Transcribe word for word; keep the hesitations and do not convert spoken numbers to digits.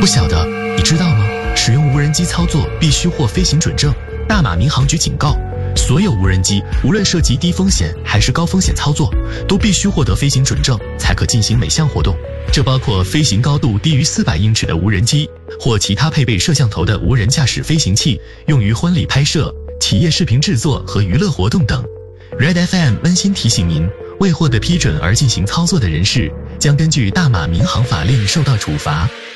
不晓得，你知道吗？使用无人机操作必须获飞行准证。大马民航局警告，所有无人机无论涉及低风险还是高风险操作，都必须获得飞行准证才可进行每项活动。这包括飞行高度低于四百英尺的无人机，或其他配备摄像头的无人驾驶飞行器，用于婚礼拍摄、企业视频制作和娱乐活动等。Red F M 温馨提醒您，未获得批准而进行操作的人士，将根据大马民航法令受到处罚。